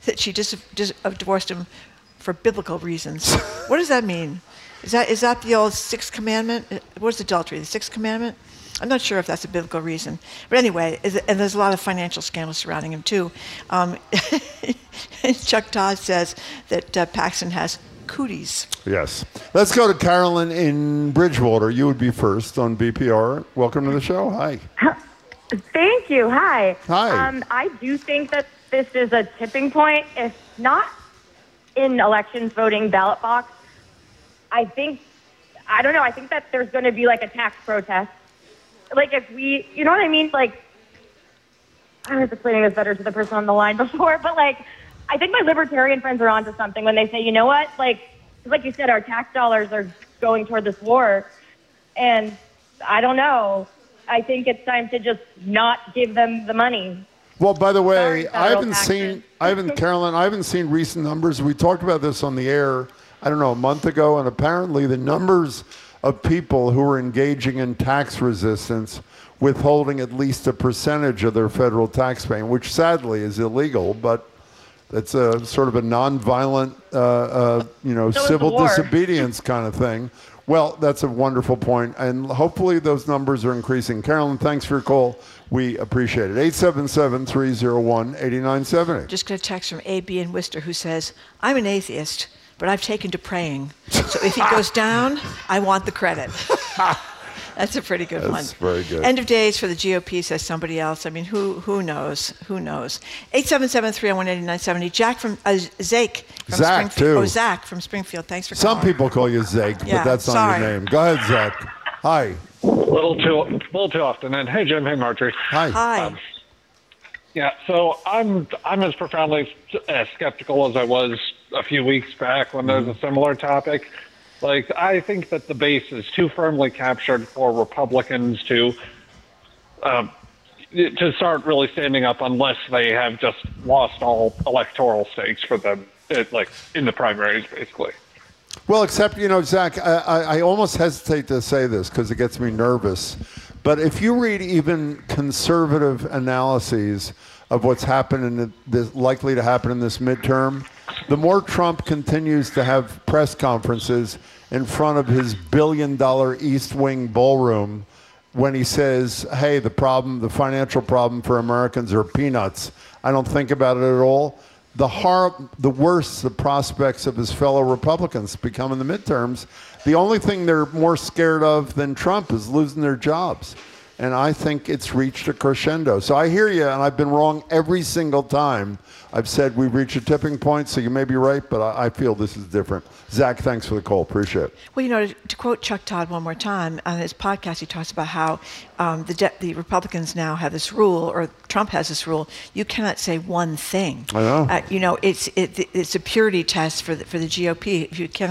that she divorced him for biblical reasons. What does that mean? Is that the old sixth commandment? What's adultery? The sixth commandment? I'm not sure if that's a biblical reason. But anyway, and there's a lot of financial scandals surrounding him, too. Chuck Todd says that Paxton has cooties. Yes. Let's go to Carolyn in Bridgewater. You would be first on BPR. Welcome to the show. Hi. Thank you. Hi. Hi. I do think that this is a tipping point, if not in elections voting ballot box. I think that there's going to be like a tax protest. Like if we, you know what I mean? Like, I was explaining this better to the person on the line before, but like, I think my libertarian friends are onto something when they say, you know what? Like you said, our tax dollars are going toward this war. And I don't know. I think it's time to just not give them the money. Well, by the way, Sorry, I haven't seen recent numbers. We talked about this on the air, I don't know, a month ago, and apparently the numbers of people who are engaging in tax resistance, withholding at least a percentage of their federal tax payment, which sadly is illegal, but it's a sort of a nonviolent, civil disobedience kind of thing. Well, that's a wonderful point, and hopefully those numbers are increasing. Carolyn, thanks for your call. We appreciate it. 877-301-8970. Just got a text from A.B. in Worcester who says, I'm an atheist, but I've taken to praying. So if he goes down, I want the credit. That's a pretty good one. That's very good. End of days for the GOP, says somebody else. I mean, who knows? Who knows? 877-301-8970. Jack from Zach from Zach, Springfield. too. Oh, Zach from Springfield. Thanks for calling. Some people call you Zach, Yeah, but that's not sorry. your name. Go ahead, Zach. Hi. A little too often. And hey, Jim. Hey, Marjorie. Hi. Hi. Yeah. So I'm as profoundly skeptical as I was a few weeks back when there's a similar topic. Like, I think that the base is too firmly captured for Republicans to start really standing up unless they have just lost all electoral stakes for them, like in the primaries, basically. Well, except, Zach, I almost hesitate to say this because it gets me nervous. But if you read even conservative analyses of what's happened likely to happen in this midterm, the more Trump continues to have press conferences in front of his billion-dollar East Wing ballroom when he says, hey, the financial problem for Americans are peanuts. I don't think about it at all. The worse the prospects of his fellow Republicans become in the midterms. The only thing they're more scared of than Trump is losing their jobs. And I think it's reached a crescendo. So I hear you, and I've been wrong every single time. I've said we've reached a tipping point, so you may be right, but I feel this is different. Zach, thanks for the call. Appreciate it. Well, to quote Chuck Todd one more time, on his podcast he talks about how the Republicans now have this rule, or Trump has this rule, you cannot say one thing. I know. It's a purity test for the GOP.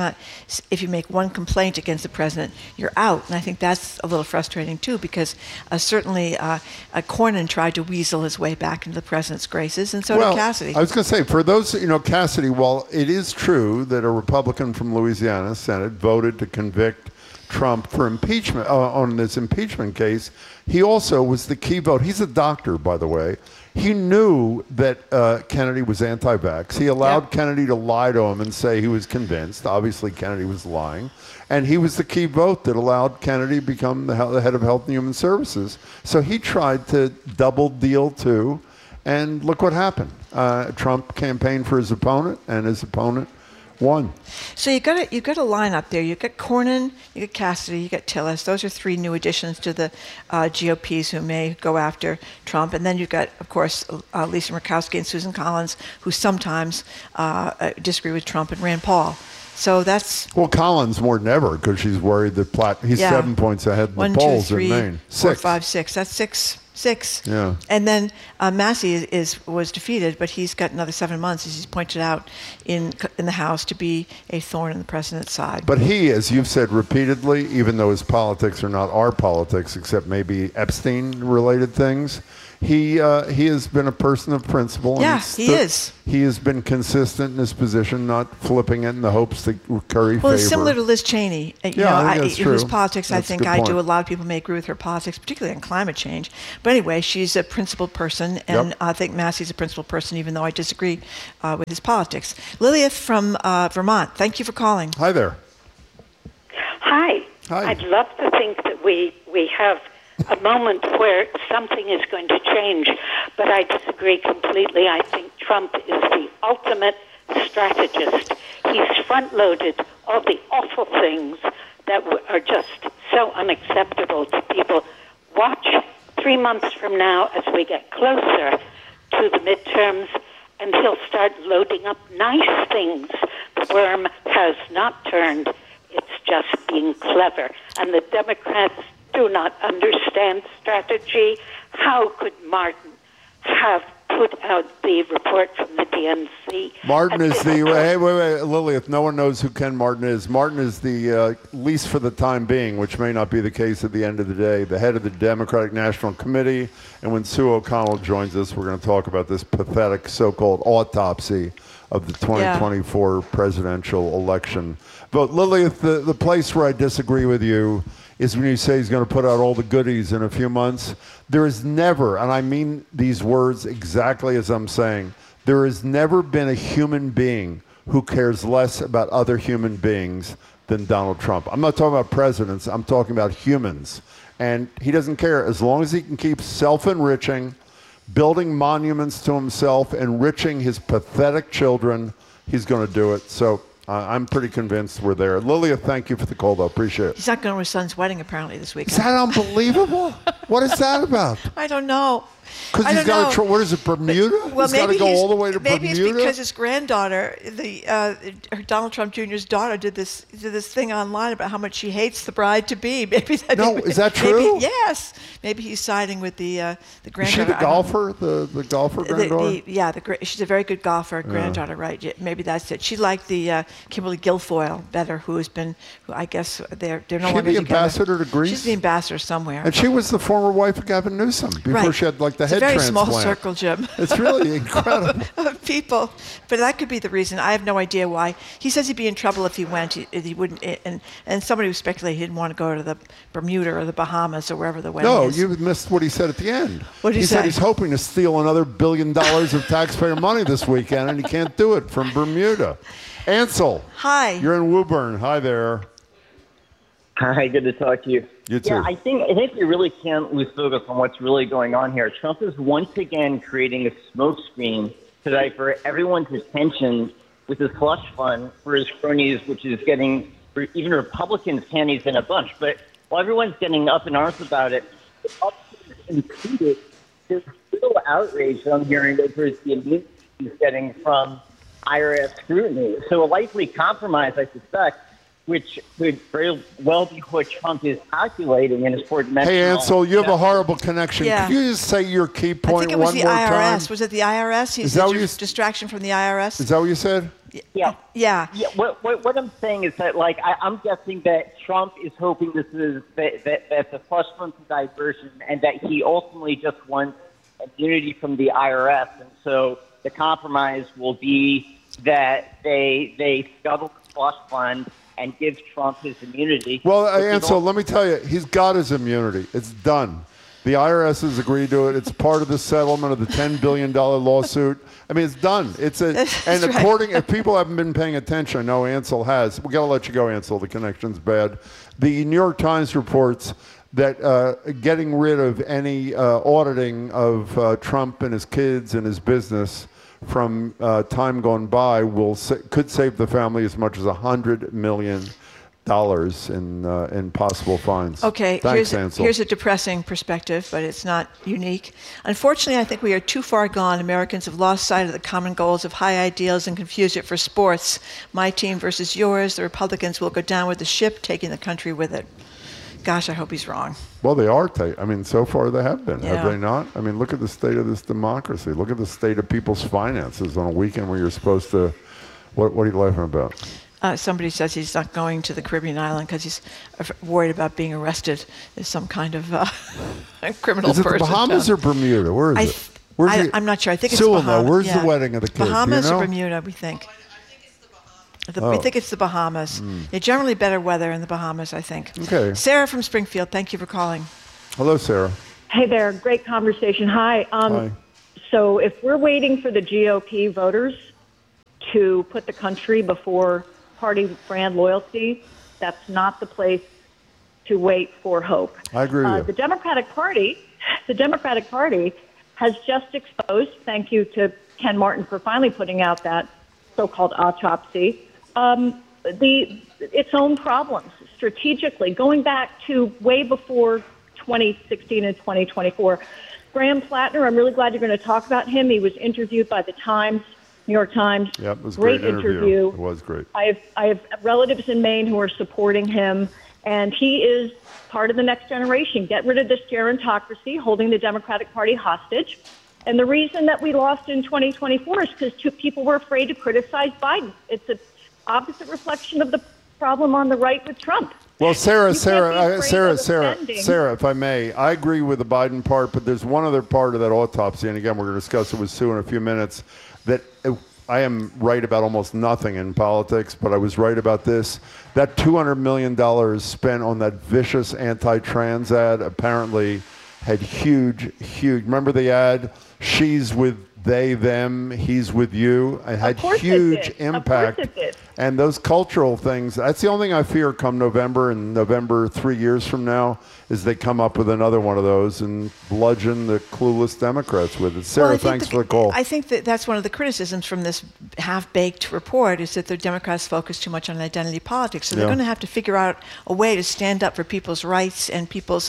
If you make one complaint against the president, you're out. And I think that's a little frustrating, too, because certainly Cornyn tried to weasel his way back into the president's graces, and so did Cassidy. I was going to say, for those, Cassidy, while it is true that a Republican from Louisiana Senate voted to convict Trump for impeachment on this impeachment case, he also was the key vote. He's a doctor, by the way. He knew that Kennedy was anti-vax. He allowed Kennedy to lie to him and say he was convinced. Obviously, Kennedy was lying. And he was the key vote that allowed Kennedy to become the head of Health and Human Services. So he tried to double deal, too. And look what happened. Trump campaigned for his opponent, and his opponent won. So you got a lineup there. You got Cornyn, you got Cassidy, you got Tillis. Those are three new additions to the GOPs who may go after Trump. And then you've got, of course, Lisa Murkowski and Susan Collins, who sometimes disagree with Trump, and Rand Paul. So that's... Well, Collins more than ever, because she's worried that he's 7 points ahead in the polls in Maine. 4, 5, 6. That's six. Yeah. And then Massey was defeated, but he's got another 7 months, as he's pointed out, in the House to be a thorn in the president's side. But he, as you've said repeatedly, even though his politics are not our politics, except maybe Epstein-related things, he has been a person of principle. And Yeah, he is. He has been consistent in his position, not flipping it in the hopes to curry favor. Well, it's similar to Liz Cheney, I think that's whose true. politics That's a I think good I do. point. A lot of people may agree with her politics, particularly on climate change. But anyway, she's a principled person, and Yep. I think Massey's a principled person, even though I disagree with his politics. Lilith from Vermont, thank you for calling. Hi there. Hi. Hi. I'd love to think that we have a moment where something is going to change, but I disagree completely. I think Trump is the ultimate strategist. He's front-loaded all the awful things that are just so unacceptable to people. Watch 3 months from now as we get closer to the midterms, and he'll start loading up nice things. The worm has not turned. It's just being clever. And the Democrats do not understand strategy. How could Martin have put out the report from the DNC? Martin is the, hey, wait, Lilith, no one knows who Ken Martin is. Martin is the, least for the time being, which may not be the case at the end of the day, the head of the Democratic National Committee. And when Sue O'Connell joins us, we're going to talk about this pathetic so-called autopsy of the 2024 presidential election. But Lilith, the place where I disagree with you is when you say he's going to put out all the goodies in a few months. There is never, and I mean these words exactly as I'm saying, there has never been a human being who cares less about other human beings than Donald Trump. I'm not talking about presidents, I'm talking about humans. And he doesn't care as long as he can keep self-enriching, building monuments to himself, enriching his pathetic children, he's going to do it. So I'm pretty convinced we're there. Lilia, thank you for the call, though. Appreciate it. He's not going to his son's wedding, apparently, this weekend. Is that unbelievable? What is that about? I don't know. Because he's got to, what is it, Bermuda? Well, he's got to go all the way to maybe Bermuda? it's because his granddaughter, Donald Trump Jr.'s daughter, did this thing online about how much she hates the bride-to-be. Maybe that. No, is that true? Maybe, yes. Maybe he's siding with the granddaughter. Is she the golfer? The golfer granddaughter? She's a very good golfer, granddaughter, right? Yeah, maybe that's it. She liked the Kimberly Guilfoyle better, who I guess they're no longer together. She the ambassador to Greece? She's the ambassador somewhere. And she was the former wife of Gavin Newsom before she had like the head transplant. It's a very small circle, Jim. It's really incredible. Of people. But that could be the reason. I have no idea why. He says he'd be in trouble if he went. He wouldn't. And somebody was speculating he didn't want to go to the Bermuda or the Bahamas or wherever the wedding is. No, you missed what he said at the end. What did he said say? He's hoping to steal another $1 billion of taxpayer money this weekend, and he can't do it from Bermuda. Ansel. Hi. You're in Woburn. Hi there. Hi, good to talk to you. You too. Yeah, I think we really can't lose focus on what's really going on here. Trump is once again creating a smokescreen to divert everyone's attention with his slush fund for his cronies, which is getting even Republicans' panties in a bunch. But while everyone's getting up in arms about it, the Republicans included, there's still outrage I'm hearing over the immunity he's getting from IRS scrutiny. So a likely compromise, I suspect, which could very well be what Trump is calculating in his four-dimensional... Hey, Ansel, you have a horrible connection. Yeah. Can you just say your key point one more time? I think it was the IRS. Was it the IRS? Is that what you... distraction from the IRS? Is that what you said? Yeah. Yeah. What I'm saying is that, like, I'm guessing that Trump is hoping this is that the slush fund diversion, and that he ultimately just wants immunity from the IRS, and so the compromise will be that they scuttle the slush fund and give Trump his immunity. Well, Ansel, let me tell you, he's got his immunity. It's done. The IRS has agreed to it. It's part of the settlement of the $10 billion lawsuit. I mean, it's done. And according, if people haven't been paying attention, I know Ansel has. We got to let you go, Ansel. The connection's bad. The New York Times reports that getting rid of any auditing of Trump and his kids and his business from time gone by could save the family as much as $100 million in possible fines. Okay, Thanks, Ansel. Here's a depressing perspective, but it's not unique. Unfortunately, I think we are too far gone. Americans have lost sight of the common goals of high ideals and confused it for sports. My team versus yours. The Republicans will go down with the ship, taking the country with it. Gosh, I hope he's wrong. Well, they are. I mean, so far they have been. Yeah. Have they not? I mean, look at the state of this democracy. Look at the state of people's finances on a weekend where you're supposed to... What are you laughing about? Somebody says he's not going to the Caribbean island because he's worried about being arrested as some kind of criminal Is it person. the Bahamas or Bermuda? Where is it? Where's I'm not sure. I think it's Sue will know. Bahamas. Where's the wedding of the kids? Bahamas Do you know? or Bermuda, we think. Oh. We think it's the Bahamas. Yeah, generally better weather in the Bahamas, I think. Okay. Sarah from Springfield, thank you for calling. Hello, Sarah. Hey there, great conversation. Hi. Hi. So if we're waiting for the GOP voters to put the country before party brand loyalty, that's not the place to wait for hope. I agree with you. The Democratic Party has just exposed, thank you to Ken Martin for finally putting out that so-called autopsy, its own problems strategically, going back to way before 2016 and 2024. Graham Plattner, I'm really glad you're going to talk about him. He was interviewed by the Times, New York Times. Yep, it was a great great interview. It was great. I have relatives in Maine who are supporting him, and he is part of the next generation. Get rid of this gerontocracy, holding the Democratic Party hostage. And the reason that we lost in 2024 is because two people were afraid to criticize Biden. It's an opposite reflection of the problem on the right with Trump. Well, Sarah, You can't be afraid of offending. Sarah, if I may, I agree with the Biden part, but there's one other part of that autopsy, and again, we're going to discuss it with Sue in a few minutes, that I am right about almost nothing in politics, but I was right about this. That $200 million spent on that vicious anti-trans ad apparently had huge, remember the ad? She's with they, them, he's with you. It had huge impact. Of course it did. And those cultural things, that's the only thing I fear come November, and November 3 years from now, is they come up with another one of those and bludgeon the clueless Democrats with it. Sarah, Well, thanks for the call. I think that's one of the criticisms from this half-baked report is that the Democrats focus too much on identity politics. So they're going to have to figure out a way to stand up for people's rights and people's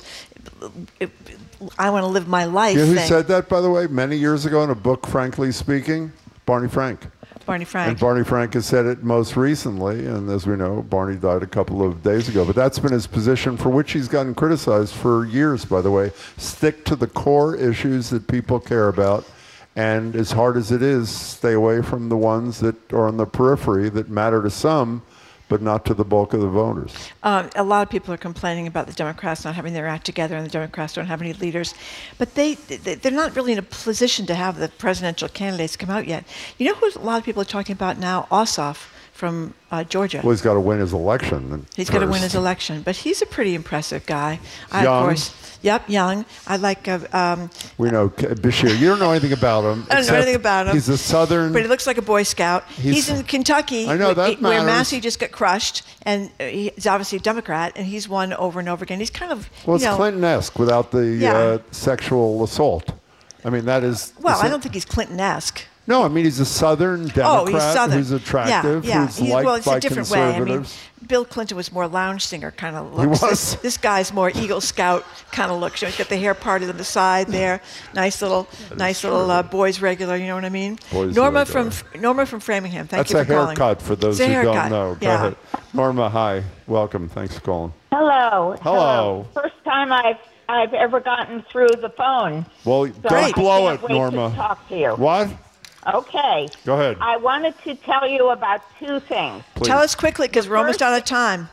I want to live my life You know who thing. said that, by the way, many years ago in a book, Frankly Speaking? Barney Frank. Barney Frank. And Barney Frank has said it most recently, and as we know, Barney died a couple of days ago. But that's been his position, for which he's gotten criticized for years, by the way. Stick to the core issues that people care about, and as hard as it is, stay away from the ones that are on the periphery that matter to some, but not to the bulk of the voters. A lot of people are complaining about the Democrats not having their act together, and the Democrats don't have any leaders. But they're not really in a position to have the presidential candidates come out yet. You know who a lot of people are talking about now? Ossoff from Georgia. Well, he's got to win his election. He's got to win his election. But he's a pretty impressive guy. Young. Of course. Yep, young. I like... We know Bashir. You don't know anything about him. I don't know anything about him. He's a Southern... But he looks like a Boy Scout. He's in Kentucky. I know, that where matters. Massey just got crushed, and he's obviously a Democrat, and he's won over and over again. He's kind of, Well, it's Clinton-esque without the sexual assault. I mean, that is... Well, I don't think he's Clinton-esque. No, I mean, he's a Southern Democrat he's Southern. who's attractive, who's liked well, it's by a different way. I mean, conservatives. Bill Clinton was more lounge singer kind of looks. He was. This guy's more Eagle Scout kind of looks. You know, he's got the hair parted on the side there. Nice little boys regular. You know what I mean? Boys Norma regular. from Framingham. Thank That's you a for calling. haircut for those who It's a don't haircut. know. Go ahead. Norma, hi. Welcome. Thanks for calling. Hello. Hello. First time I've ever gotten through the phone. Well, So don't blow I it, can't wait Norma. To talk to you. What? Okay. Go ahead. I wanted to tell you about two things. Please. Tell us quickly because we're almost first- out of time.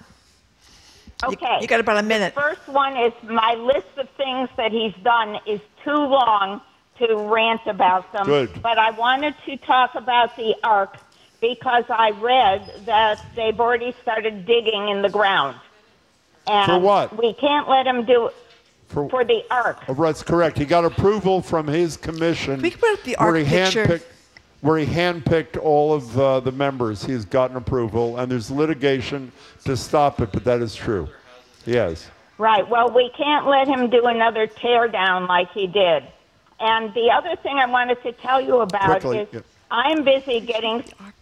Okay. You got about a minute. The first one is my list of things that he's done is too long to rant about them. Good. But I wanted to talk about the Ark because I read that they've already started digging in the ground. And For what? We can't let him do it for the Ark. Oh, that's correct. He got approval from his commission. We can put up the Ark picture. Where he handpicked all of the members. He's gotten approval, and there's litigation to stop it, but that is true. Yes. Right. Well, we can't let him do another teardown like he did. And the other thing I wanted to tell you about Quickly, is yeah. I'm busy getting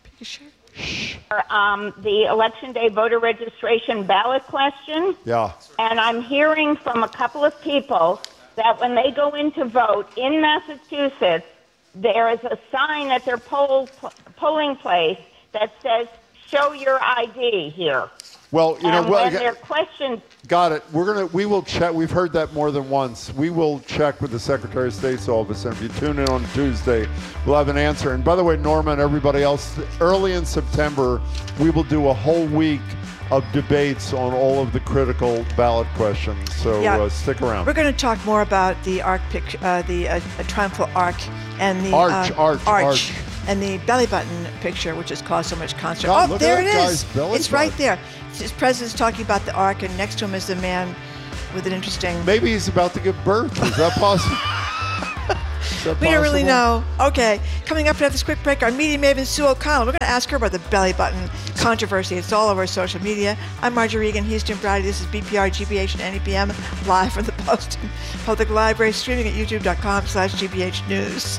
the Election Day voter registration ballot question. Yeah. And I'm hearing from a couple of people that when they go in to vote in Massachusetts, there is a sign at their polling place that says, show your ID here. Well, and when their questions, got it. We will check. We've heard that more than once. We will check with the Secretary of State's office, and if you tune in on Tuesday, we'll have an answer. And by the way, Norma and everybody else, early in September, we will do a whole week of debates on all of the critical ballot questions. So stick around. We're going to talk more about the arc picture, the triumphal arc, and the arch. And the belly button picture, which has caused so much concern. God, Oh, there it is. Guy's belly it's button. right there. His president's talking about the ark, and next to him is the man with an interesting... Maybe he's about to give birth. Is that possible? We don't really know. Okay, coming up after this quick break, our media maven Sue O'Connell. We're going to ask her about the belly button controversy. It's all over social media. I'm Marjorie Regan. He's Jim Browdy. This is BPR, GBH, and NEPM, live from the Boston Public Library, streaming at youtube.com/GBH News.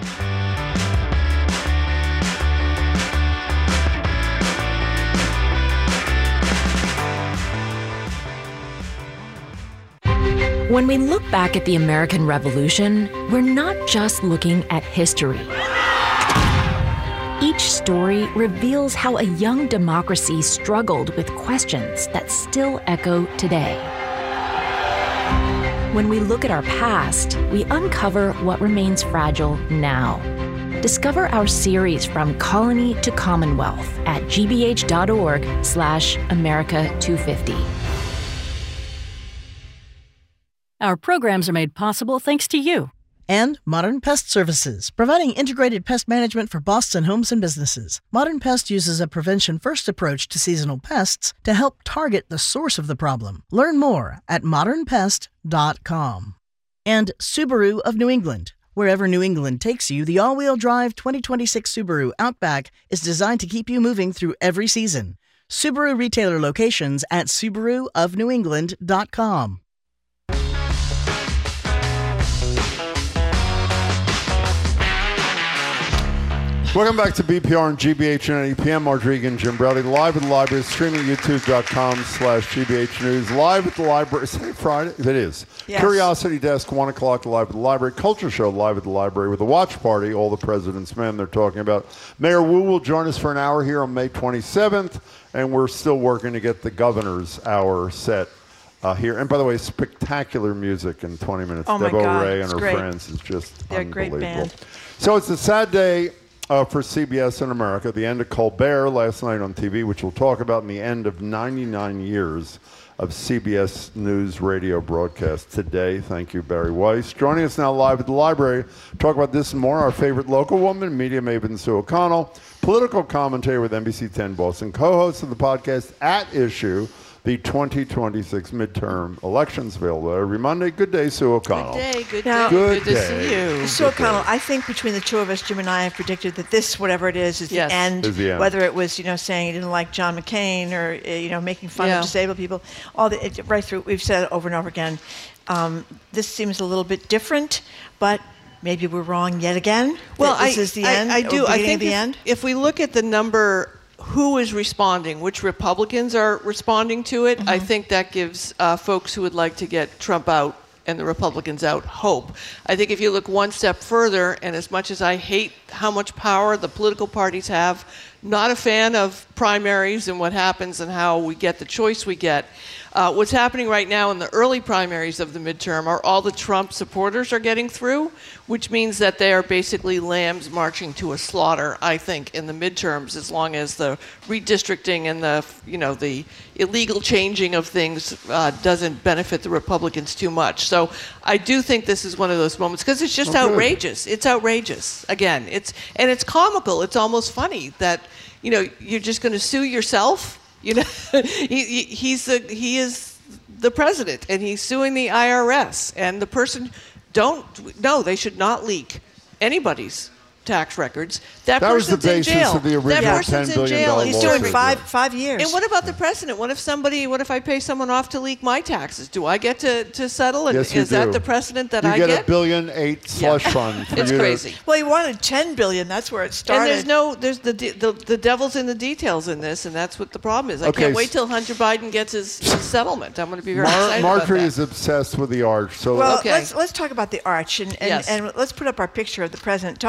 When we look back at the American Revolution, we're not just looking at history. Each story reveals how a young democracy struggled with questions that still echo today. When we look at our past, we uncover what remains fragile now. Discover our series From Colony to Commonwealth at gbh.org/America250. Our programs are made possible thanks to you. And Modern Pest Services, providing integrated pest management for Boston homes and businesses. Modern Pest uses a prevention-first approach to seasonal pests to help target the source of the problem. Learn more at modernpest.com. And Subaru of New England. Wherever New England takes you, the all-wheel drive 2026 Subaru Outback is designed to keep you moving through every season. Subaru retailer locations at subaruofnewengland.com. Welcome back to BPR and GBH and NEPM. Marjorie Regan, Jim Browdy, live at the library, streaming youtube.com/GBH News. Live at the library. Is it Friday? It is. Yes. Curiosity Desk, 1 o'clock, live at the library. Culture Show, live at the library with a watch party, all the President's Men they're talking about. Mayor Wu will join us for an hour here on May 27th, and we're still working to get the governor's hour set here. And by the way, spectacular music in 20 minutes. Oh, my Deborah God. Ray and It's her great. friends is just They're a great unbelievable. band. So it's a sad day for CBS in America. The end of Colbert last night on TV, which we'll talk about, and the end of 99 years of CBS News radio broadcast today. Thank you, Barry Weiss. Joining us now live at the library, talk about this and more, our favorite local woman, media maven Sue O'Connell, political commentator with NBC 10 Boston, co-host of the podcast At Issue, the 2026 midterm elections, available every Monday. Good day, Sue O'Connell. Good Now- day. Good Good to day. see you. Sue O'Connell, I think between the two of us, Jim and I have predicted that this, whatever it is Yes. the end. Is the end. Whether it was, saying he didn't like John McCain or, making fun Yeah. of disabled people, right through, we've said it over and over again. This seems a little bit different, but maybe we're wrong yet again. Well, this is the end. I or do. I beginning think of the end. if we look at the number, who is responding, which Republicans are responding to it, I think that gives folks who would like to get Trump out and the Republicans out hope. I think if you look one step further, and as much as I hate how much power the political parties have, not a fan of primaries and what happens and how we get the choice we get. What's happening right now in the early primaries of the midterm are all the Trump supporters are getting through, which means that they are basically lambs marching to a slaughter, I think, in the midterms, as long as the redistricting and the illegal changing of things doesn't benefit the Republicans too much. So I do think this is one of those moments, because it's just outrageous. It's outrageous. Again, it's comical. It's almost funny that, you're just going to sue yourself. He is the president, and he's suing the IRS, and the person they should not leak anybody's tax records. That was the person's in basis jail. of the original That person's $10 in billion jail. He's doing five years. And what about the president? What if I pay someone off to leak my taxes? Do I get to settle? And Yes, you is that do. the precedent that you I get get? $1.8 billion slush fund. For It's you crazy. Well, he wanted $10 billion. That's where it started. And there's the devil's in the details in this, and that's what the problem is. I Okay, can't wait till Hunter Biden gets his settlement. I'm going to be very excited Marjorie about is obsessed with the arch. So Well, Okay. let's talk about the arch, and Yes. let's put up our picture of the president talking about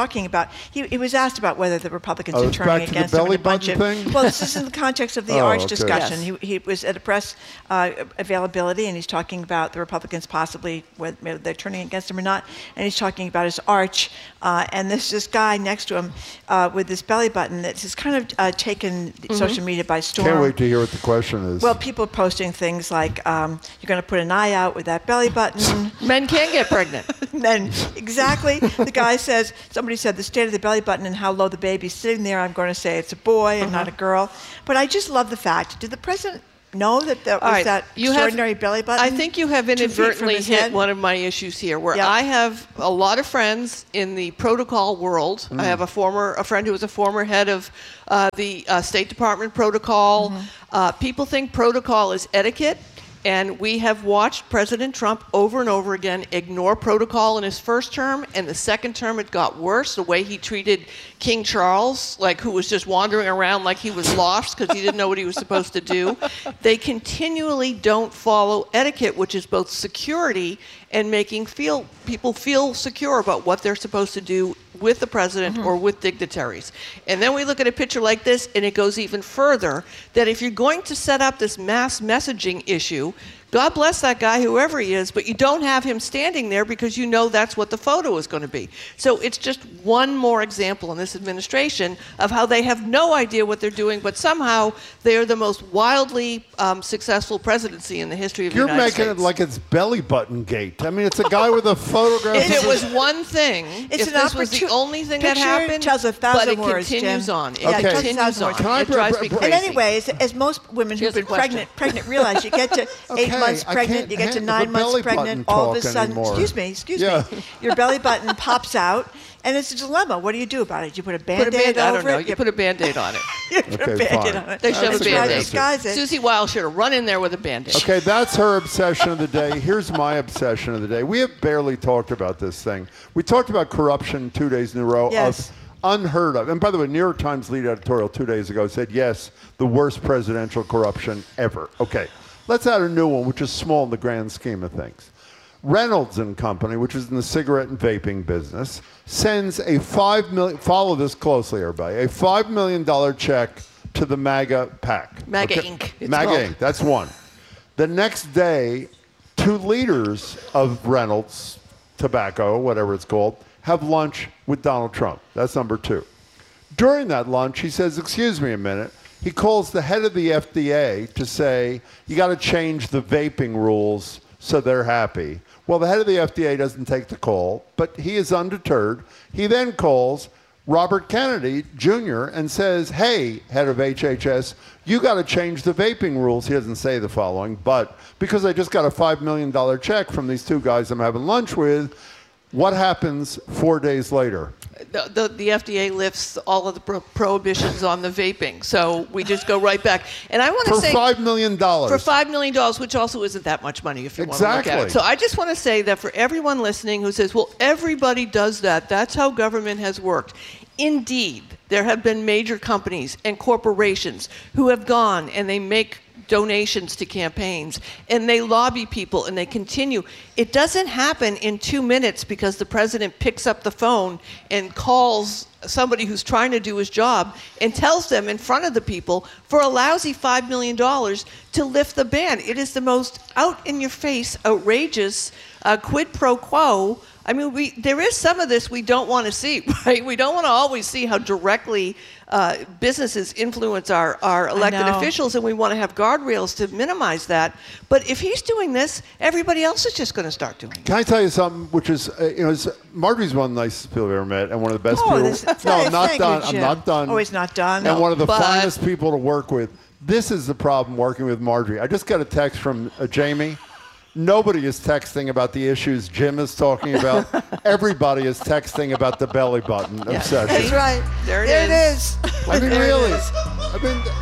about. He was asked about whether the Republicans Oh, are it's turning back to the against him in belly a bunch of. button thing? Well, this is in the context of the Oh, arch okay. discussion. Yes. He was at a press availability, and he's talking about the Republicans possibly whether they're turning against him or not, and he's talking about his arch. And there's this guy next to him with this belly button that has kind of taken social media by storm. Can't wait to hear what the question is. Well, people are posting things like, you're going to put an eye out with that belly button. Men can get pregnant. Men, exactly. The guy says, somebody said the state of the belly button and how low the baby's sitting there. I'm going to say it's a boy and not a girl. But I just love the fact. Did the president know that that was that extraordinary belly button? I think you have 2 feet from inadvertently his hit head? one of my issues here, where Yep. I have a lot of friends in the protocol world. I have a friend who was a former head of the State Department protocol. People think protocol is etiquette. And we have watched President Trump over and over again ignore protocol in his first term, and the second term it got worse. The way he treated King Charles, like who was just wandering around like he was lost because he didn't know what he was supposed to do. They continually don't follow etiquette, which is both security and making people feel secure about what they're supposed to do with the president or with dignitaries. And then we look at a picture like this, and it goes even further, that if you're going to set up this mass messaging issue, God bless that guy, whoever he is, but you don't have him standing there because you know that's what the photo is going to be. So it's just one more example in this administration of how they have no idea what they're doing, but somehow they are the most wildly successful presidency in the history of the United States. You're making it like it's belly button gate. I mean, it's a guy with a photograph. If it was one thing, It's if an this was the only thing that picture happened, tells 1,000 but it words, continues Jim. on. It Yeah, it tells continues 1,000 on. words. Can I It drives me br- br- crazy. And anyway, as most women Here's who've a been question. pregnant realize, you get to 8 months I pregnant, can't you get to handle 9 the months belly pregnant, button all of a talk sudden, anymore. excuse Yeah. me, your belly button pops out, and it's a dilemma. What do you do about it? You put a Band-Aid I over don't know. it? You put a Band-Aid on it. You put a Okay, Band-Aid fine. on it. They should have a That's how to Band-Aid. disguise it. Susie Wiles should have run in there with a Band-Aid. Okay, that's her obsession of the day. Here's my obsession of the day. We have barely talked about this thing. We talked about corruption 2 days in a row Yes. of unheard of. And by the way, New York Times lead editorial 2 days ago said, yes, the worst presidential corruption ever. Okay, let's add a new one, which is small in the grand scheme of things. Reynolds and Company, which is in the cigarette and vaping business, sends a $5 million, follow this closely, everybody, a $5 million check to the MAGA PAC. MAGA Inc. it's MAGA called. Inc. That's one. The next day, 2 leaders of Reynolds Tobacco, whatever it's called, have lunch with Donald Trump. That's number 2. During that lunch, he says, excuse me a minute. He calls the head of the FDA to say, you got to change the vaping rules so they're happy. Well, the head of the FDA doesn't take the call, but he is undeterred. He then calls Robert Kennedy Jr. and says, hey, head of HHS, you got to change the vaping rules. He doesn't say the following, but because I just got a $5 million check from these 2 guys I'm having lunch with, what happens 4 days later? The FDA lifts all of the prohibitions on the vaping, so we just go right back. And I want to For say $5 million. for $5 million, which also isn't that much money if you want to look at Exactly. it. So I just want to say that for everyone listening who says, well, everybody does that, that's how government has worked. Indeed, there have been major companies and corporations who have gone and they make donations to campaigns and they lobby people and they continue. It doesn't happen in 2 minutes because the president picks up the phone and calls somebody who's trying to do his job and tells them in front of the people for a lousy $5 million to lift the ban. It is the most out-in-your-face, outrageous quid pro quo. I mean, there is some of this we don't want to see, right? We don't want to always see how directly businesses influence our elected officials, and we want to have guardrails to minimize that. But if he's doing this, everybody else is just going to start doing it. Can I tell you something? Which is, Marjorie's one of the nicest people I've ever met, and one of the best people. No, I'm not thank done. you, I'm Jim. not done. Oh, he's not done. And one of the But- finest people to work with. This is the problem working with Marjorie. I just got a text from Jamie. Nobody is texting about the issues Jim is talking about. Everybody is texting about the belly button obsession. That's right. There it is. I mean, There it really. is. I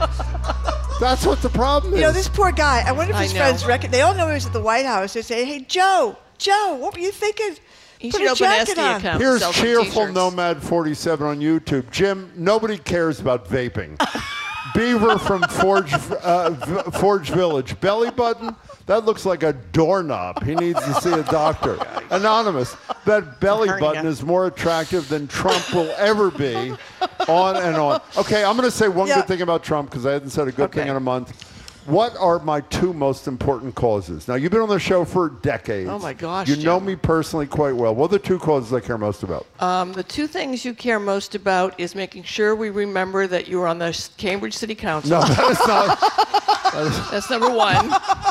mean, that's what the problem is. You know, this poor guy, I wonder if his I know. friends reckon, they all know he was at the White House. They say, hey, Joe, what were you thinking? He Put should a open an jacket SD on. account. Here's sell some Cheerful t-shirts. Nomad 47 on YouTube. Jim, nobody cares about vaping. Beaver from Forge Village. Belly button? That looks like a doorknob. He needs to see a doctor. Anonymous, that belly button is more attractive than Trump will ever be. On and on. Okay, I'm going to say one good thing about Trump because I hadn't said a good thing in a month. What are my two most important causes? Now, you've been on the show for decades. Oh, my gosh, You know Jim. me personally quite well. What are the two causes I care most about? The two things you care most about is making sure we remember that you were on the Cambridge City Council. No, that is not. That's number one.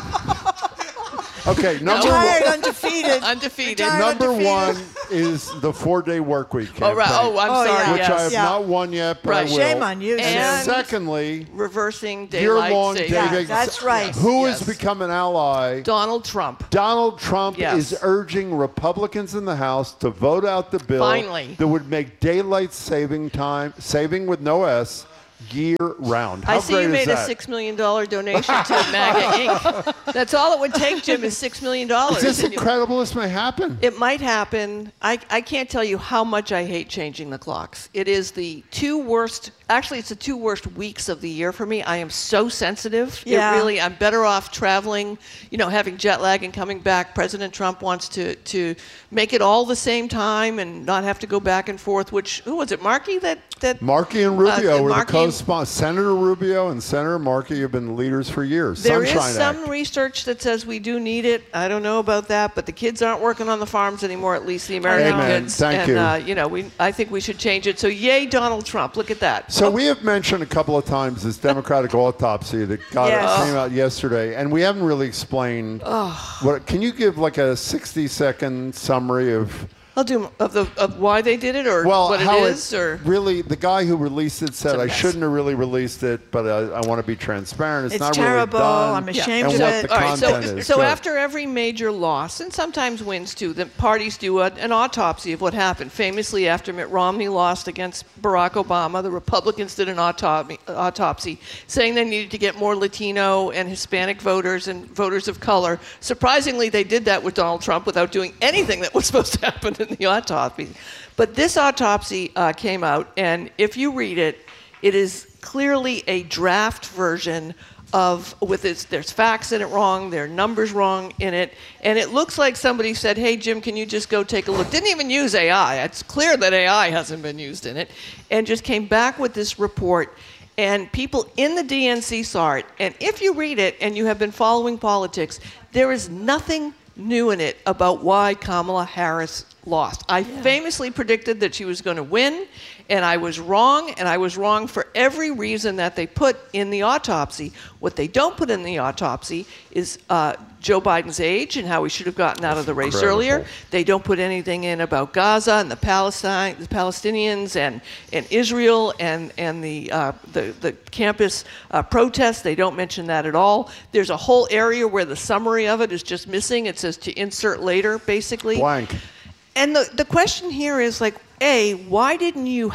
Okay, number Retired, one. undefeated. Undefeated. Number one is the 4-day work week campaign. Oh, right. Oh, I'm sorry. Which I yes. have not won yet, but Right. I will. Shame on you. And secondly, reversing daylight year-long savings. savings. That's right. Who has become an ally? Donald Trump. Donald Trump Yes. is urging Republicans in the House to vote out the bill Finally. that would make daylight saving with no S, year round. How I see great you made is a that? $6 million donation to MAGA Inc. That's all it would take, Jim, is $6 million. Is this incredible? This may happen. It might happen. I can't tell you how much I hate changing the clocks. It is the two worst, actually it's the two worst weeks of the year for me. I am so sensitive. Yeah. I'm better off traveling, having jet lag and coming back. President Trump wants to make it all the same time and not have to go back and forth, who was it, Markey? Markey and Rubio were the Markey co-sponsors. Senator Rubio and Senator Markey have been leaders for years. There Sunshine is some Act. research that says we do need it. I don't know about that, but the kids aren't working on the farms anymore, at least the American Amen. kids. Thank you. I think we should change it. So yay, Donald Trump. Look at that. So we have mentioned a couple of times this Democratic autopsy that came out yesterday, and we haven't really explained. Can you give like a 60-second summary of? I'll do of why they did it or what it is or really the guy who released it said I shouldn't have really released it, but I want to be transparent. It's not terrible. really done. I'm ashamed and of what it. the All right, content is. so Good. after every major loss, and sometimes wins too, the parties do an autopsy of what happened. Famously, after Mitt Romney lost against Barack Obama, the Republicans did an autopsy saying they needed to get more Latino and Hispanic voters and voters of color. Surprisingly, they did that with Donald Trump without doing anything that was supposed to happen in the autopsy. But this autopsy came out, and if you read it, it is clearly a draft version there's facts in it wrong, there are numbers wrong in it, and it looks like somebody said, hey, Jim, can you just go take a look? Didn't even use AI. It's clear that AI hasn't been used in it, and just came back with this report, and people in the DNC saw it, and if you read it and you have been following politics, there is nothing new in it about why Kamala Harris lost. I famously predicted that she was going to win, and I was wrong for every reason that they put in the autopsy. What they don't put in the autopsy is Joe Biden's age and how he should have gotten out of the race earlier. They don't put anything in about Gaza and the Palestinians and Israel and the campus protests. They don't mention that at all. There's a whole area where the summary of it is just missing. It says to insert later, basically. Blank. And the question here is why didn't the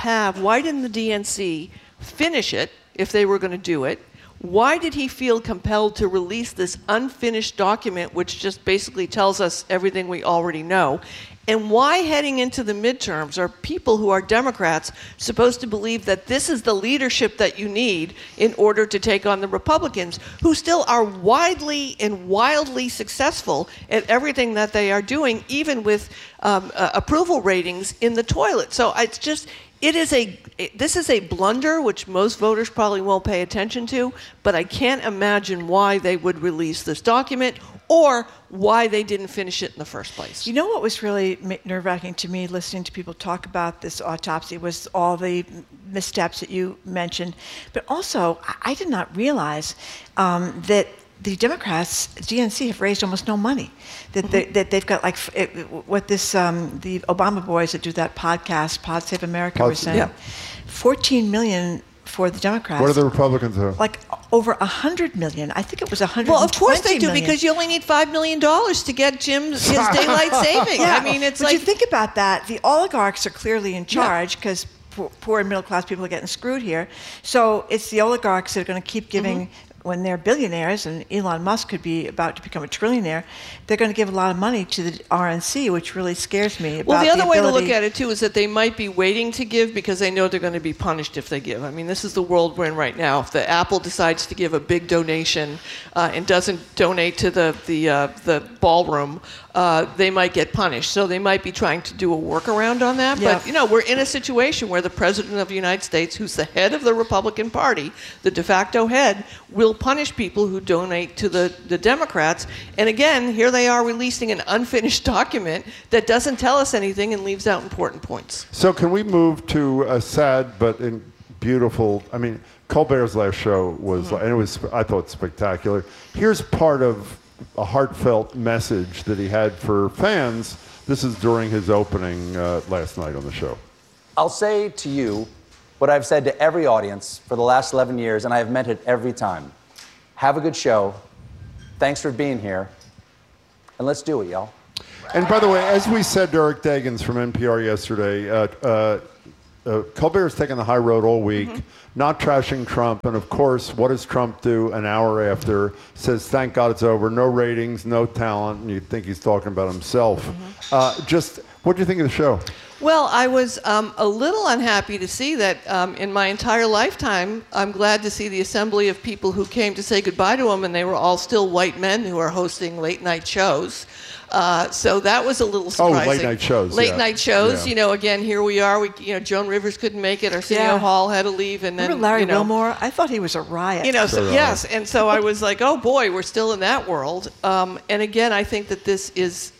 DNC finish it if they were going to do it? Why did he feel compelled to release this unfinished document, which just basically tells us everything we already know? And why, heading into the midterms, are people who are Democrats supposed to believe that this is the leadership that you need in order to take on the Republicans, who still are widely and wildly successful at everything that they are doing, even with approval ratings in the toilet? So this is a blunder, which most voters probably won't pay attention to, but I can't imagine why they would release this document or why they didn't finish it in the first place. You know what was really nerve-wracking to me listening to people talk about this autopsy was all the missteps that you mentioned. But also, I did not realize that the Democrats, DNC, have raised almost no money. That they've got the Obama boys that do that podcast, Pod Save America, were saying, $14 million for the Democrats. What do the Republicans do? Like over $100 million. I think it was $120 Well, of course they do, million. because you only need $5 million to get Jim's his daylight saving. Yeah. I mean, it's but you think about that, the oligarchs are clearly in charge because poor and middle class people are getting screwed here. So it's the oligarchs that are going to keep giving when they're billionaires, and Elon Musk could be about to become a trillionaire, they're going to give a lot of money to the RNC, which really scares me. Well, the other way to look at it, too, is that they might be waiting to give because they know they're going to be punished if they give. I mean, this is the world we're in right now. If the Apple decides to give a big donation and doesn't donate to the ballroom, they might get punished. So they might be trying to do a workaround on that. Yeah. But, we're in a situation where the President of the United States, who's the head of the Republican Party, the de facto head, will punish people who donate to the Democrats. And again, here they are releasing an unfinished document that doesn't tell us anything and leaves out important points. So can we move to a sad but beautiful, I mean, Colbert's last show was, and it was, I thought, spectacular. Here's part of a heartfelt message that he had for fans. This is during his opening last night on the show. I'll say to you what I've said to every audience for the last 11 years, and I have meant it every time. Have a good show. Thanks for being here. And let's do it, y'all. And by the way, as we said to Eric Dagans from NPR yesterday, Colbert's taken the high road all week, not trashing Trump. And of course, what does Trump do an hour after? Says, thank God it's over. No ratings, no talent. And you'd think he's talking about himself. What do you think of the show? Well, I was a little unhappy to see that in my entire lifetime, I'm glad to see the assembly of people who came to say goodbye to him, and they were all still white men who are hosting late night shows. So that was a little surprising. Oh, late night shows. Late night shows. Yeah. Again, here we are. Joan Rivers couldn't make it. Arsenio Hall had to leave, and then remember Larry Wilmore? I thought he was a riot. Yes, and so I was like, oh boy, we're still in that world. And again, I think that this is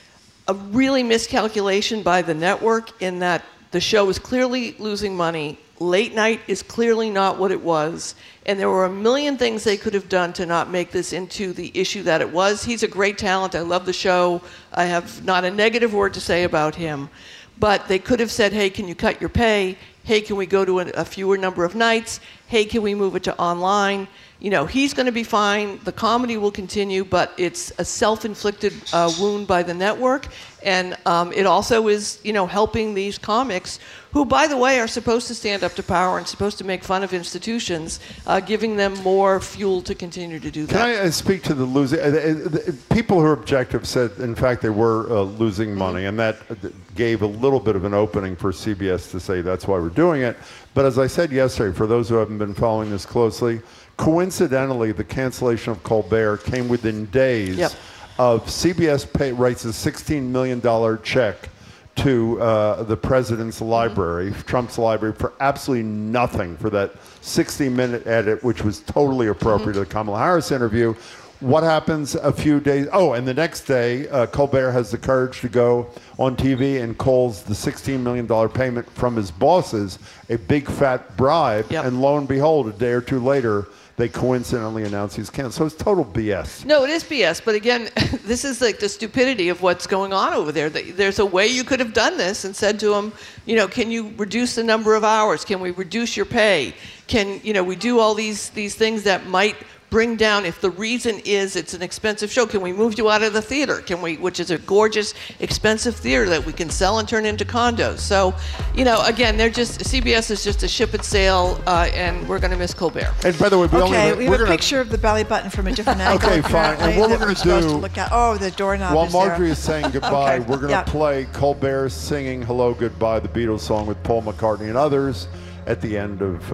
a really miscalculation by the network in that the show is clearly losing money. Late night is clearly not what it was. And there were a million things they could have done to not make this into the issue that it was. He's a great talent. I love the show. I have not a negative word to say about him. But they could have said, hey, can you cut your pay? Hey, can we go to a fewer number of nights? Hey, can we move it to online? He's going to be fine. The comedy will continue, but it's a self-inflicted wound by the network. And it also is, helping these comics who, by the way, are supposed to stand up to power and supposed to make fun of institutions, giving them more fuel to continue to do that. Can I speak to the losing? People who are objective said, in fact, they were losing money, and that gave a little bit of an opening for CBS to say that's why we're doing it. But as I said yesterday, for those who haven't been following this closely, coincidentally, the cancellation of Colbert came within days of CBS writes a $16 million check to the president's library, Trump's library, for absolutely nothing for that 60-minute edit, which was totally appropriate to the Kamala Harris interview. What happens a few days? Oh, and the next day, Colbert has the courage to go on TV and calls the $16 million payment from his bosses a big fat bribe. And lo and behold, a day or two later, they coincidentally announce he's canceled. So it's total BS. No, it is BS. But again, this is like the stupidity of what's going on over there. There's a way you could have done this and said to him, can you reduce the number of hours? Can we reduce your pay? Can, we do all these things that might bring down, if the reason is it's an expensive show, can we move you out of the theater? Can we, which is a gorgeous, expensive theater that we can sell and turn into condos. So, again, CBS is just a ship at sail, and we're going to miss Colbert. And by the way, we have a picture of the belly button from a different angle. Okay, fine. And what we're going to do, the doorknob while is Marjorie there. is saying goodbye, we're going to play Colbert singing "Hello Goodbye," the Beatles song with Paul McCartney and others at the end of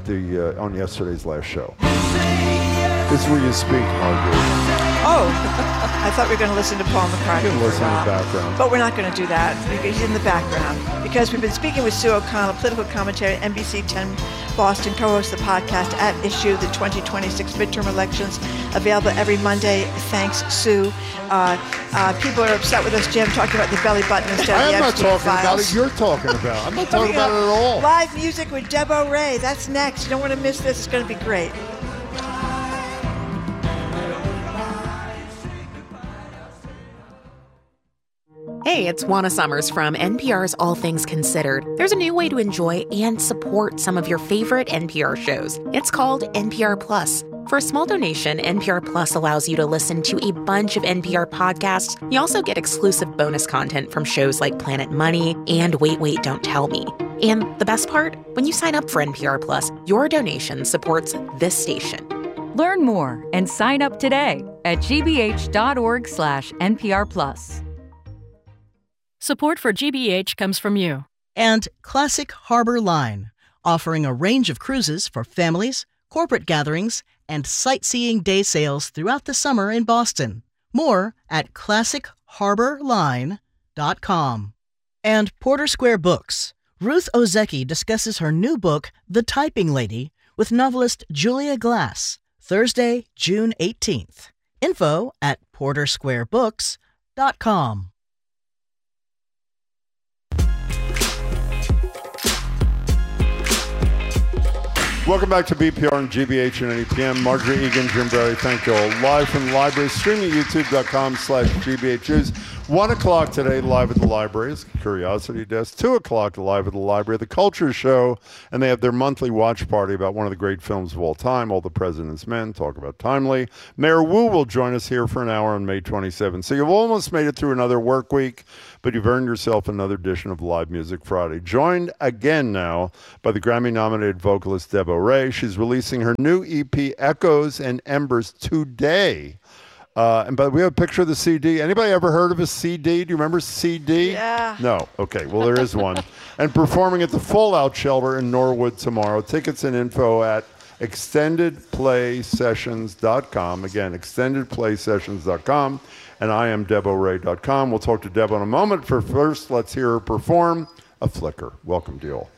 on yesterday's last show. This is where you speak, Marjorie. Oh, I thought we were going to listen to Paul McCartney. You can listen in the background. But we're not going to do that. He's in the background. Because we've been speaking with Sue O'Connell, political commentator, NBC 10 Boston, co-host the podcast At Issue, the 2026 midterm elections, available every Monday. Thanks, Sue. People are upset with us, Jim, talking about the belly button instead of the Epstein I'm not talking files. about it. You're talking about. I'm not talking about it at all. Live music with Debo Ray. That's next. You don't want to miss this. It's going to be great. Hey, it's Juana Summers from NPR's All Things Considered. There's a new way to enjoy and support some of your favorite NPR shows. It's called NPR Plus. For a small donation, NPR Plus allows you to listen to a bunch of NPR podcasts. You also get exclusive bonus content from shows like Planet Money and Wait, Wait, Don't Tell Me. And the best part? When you sign up for NPR Plus, your donation supports this station. Learn more and sign up today at gbh.org/NPR+. Support for GBH comes from you. And Classic Harbor Line, offering a range of cruises for families, corporate gatherings, and sightseeing day sails throughout the summer in Boston. More at classicharborline.com. And Porter Square Books. Ruth Ozeki discusses her new book, The Typing Lady, with novelist Julia Glass, Thursday, June 18th. Info at portersquarebooks.com. Welcome back to BPR and GBH and NEPM. Marjorie Egan, Jim Barry, thank you all. Live from the library, streaming at youtube.com/GBH News. 1 o'clock today, live at the library, is Curiosity Desk. 2 o'clock, live at the library, The Culture Show, and they have their monthly watch party about one of the great films of all time, All the President's Men, talk about timely. Mayor Wu will join us here for an hour on May 27th. So you've almost made it through another work week, but you've earned yourself another edition of Live Music Friday. Joined again now by the Grammy-nominated vocalist Deb O'Reilly. She's releasing her new EP, Echoes and Embers, today. But we have a picture of the CD. Anybody ever heard of a CD? Do you remember CD? Yeah. No. Okay. Well, there is one. And performing at the Fallout Shelter in Norwood tomorrow. Tickets and info at extendedplaysessions.com. Again, extendedplaysessions.com. And I am DebO'Reilly.com. We'll talk to Deb in a moment. For first, let's hear her perform A Flicker. Welcome to you all.